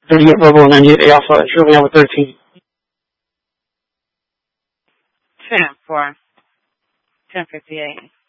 30 at verbal, and I need alpha. It's really over 13. 10 for 10:58.